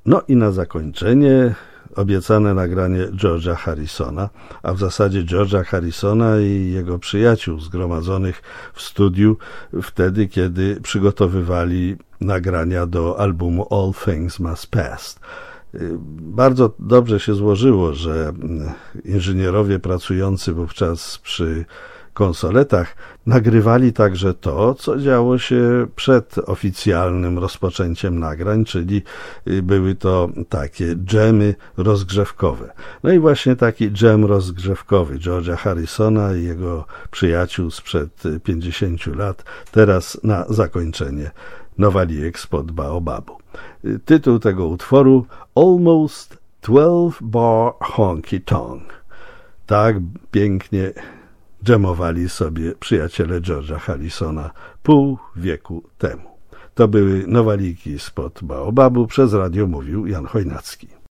No i na zakończenie obiecane nagranie George'a Harrisona, a w zasadzie George'a Harrisona i jego przyjaciół zgromadzonych w studiu wtedy, kiedy przygotowywali nagrania do albumu All Things Must Pass. Bardzo dobrze się złożyło, że inżynierowie pracujący wówczas przy konsoletach nagrywali także to, co działo się przed oficjalnym rozpoczęciem nagrań, czyli były to takie dżemy rozgrzewkowe. No i właśnie taki dżem rozgrzewkowy George'a Harrisona i jego przyjaciół sprzed 50 lat, teraz na zakończenie Nowalijek spod Baobabu. Tytuł tego utworu Almost 12 Bar Honky Tonk. Tak pięknie dżemowali sobie przyjaciele George'a Harrisona pół wieku temu. To były Nowaliki spod Baobabu, przez radio mówił Jan Chojnacki.